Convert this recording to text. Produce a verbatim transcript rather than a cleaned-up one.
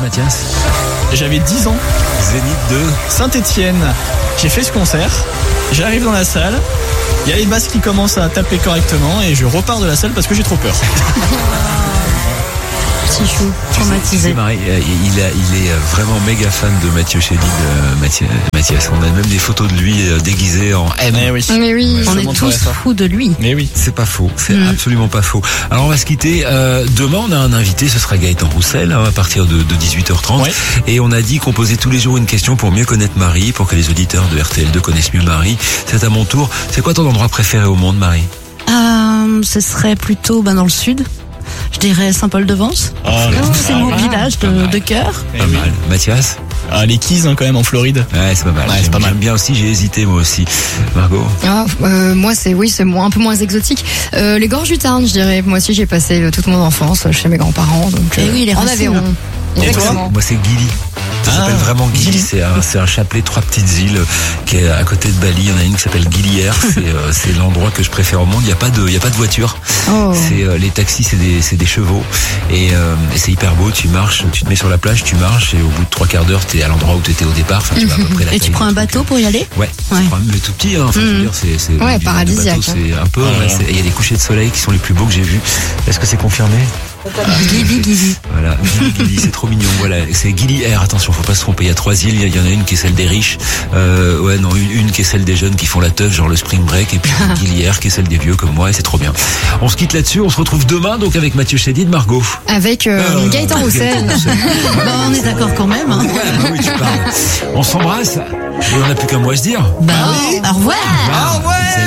Mathias? J'avais dix ans. Zénith de Saint-Étienne. J'ai fait ce concert. J'arrive dans la salle. Il y a les basses qui commencent à taper correctement et je repars de la salle parce que j'ai trop peur. Petit chou, traumatisé. C'est Marie, il, a, il est vraiment méga fan de Mathieu Chédid, Mathias, Mathias. On a même des photos de lui déguisé en M. Mais oui. Mais oui, on est tous fous de lui. Mais oui. C'est pas faux, c'est mmh. absolument pas faux. Alors on va se quitter. Euh, demain on a un invité, ce sera Gaëtan Roussel hein, à partir de, de dix-huit heures trente. Ouais. Et on a dit qu'on posait tous les jours une question pour mieux connaître Marie, pour que les auditeurs de R T L deux connaissent mieux Marie. C'est à mon tour. C'est quoi ton endroit préféré au monde, Marie? euh, Ce serait plutôt ben, dans le sud. Je dirais Saint-Paul-de-Vence. Oh, c'est mon ah, village de, de cœur. Pas oui. mal. Mathias? Ah, les Keys hein, quand même en Floride. Ouais, c'est pas mal. Ouais, c'est pas mal. J'aime bien aussi, j'ai hésité moi aussi. Margot? Ah, euh, moi c'est oui, c'est moins, un peu moins exotique. Euh, les Gorges du Tarn, je dirais. Moi aussi j'ai passé euh, toute mon enfance chez mes grands-parents. Donc, euh, et oui, les en Aveyron. Moi, moi c'est Gili. Ça ah, s'appelle vraiment Gili, c'est un, c'est un chapelet, trois petites îles qui est à côté de Bali. Il y en a une qui s'appelle Gilière. C'est, euh, c'est l'endroit que je préfère au monde. Il y a pas de, il y a pas de voiture. Oh. C'est euh, les taxis, c'est des, c'est des chevaux et, euh, et c'est hyper beau. Tu marches, tu te mets sur la plage, tu marches et au bout de trois quarts d'heure, t'es à l'endroit où t'étais au départ. Enfin, tu vas à peu près la et tu prends un bateau pour y aller? Ouais. ouais. Mais tout petit. Hein. Enfin, mmh. je veux dire, c'est, c'est ouais, paradisiaque. Bateau, c'est un peu. Ah, ouais. Il y a des couchers de soleil qui sont les plus beaux que j'ai vus. Est-ce que c'est confirmé? Gili, Gili. Voilà, Gili, Gili, c'est trop mignon. Voilà, c'est Gili Air. Attention, faut pas se tromper. Il y a trois îles. Il y en a une qui est celle des riches. Euh, ouais, non, une, une qui est celle des jeunes qui font la teuf, genre le spring break, et puis Gili Air qui est celle des vieux comme moi. Et c'est trop bien. On se quitte là-dessus. On se retrouve demain, donc avec Mathieu Chédid, Margot. Avec euh, euh, Gaëtan Roussel. Bah, on est d'accord quand même. Hein. Ouais, bah oui, tu parles. On s'embrasse. Et on n'a plus qu'un mot à se dire. Bah, oui. Au revoir. Au revoir.